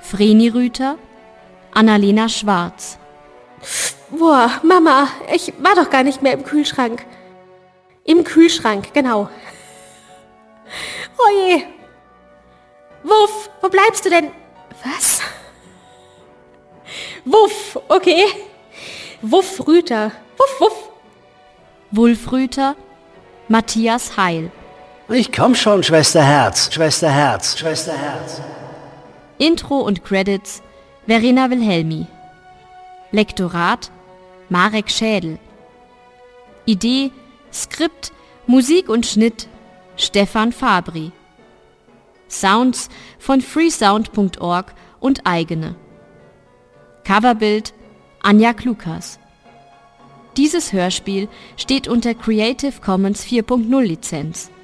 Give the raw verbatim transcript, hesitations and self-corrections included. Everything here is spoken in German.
Vreni Rüther, Annalena Schwarz. Boah, Mama, ich war doch gar nicht mehr im Kühlschrank. Im Kühlschrank, genau. Oh je. Wuff, wo bleibst du denn? Was? Wuff, okay. Wuff Rüther. Wuff, wuff. Wulf Rüther, Matthias Heil. Ich komm schon, Schwester Herz, Schwester Herz, Schwester Herz. Intro und Credits Verena Wilhelmi. Lektorat Marek Schädel. Idee, Skript, Musik und Schnitt Stefan Fabri. Sounds von freesound punkt org und eigene. Coverbild Anja Klukas. Dieses Hörspiel steht unter Creative Commons vier Punkt null Lizenz.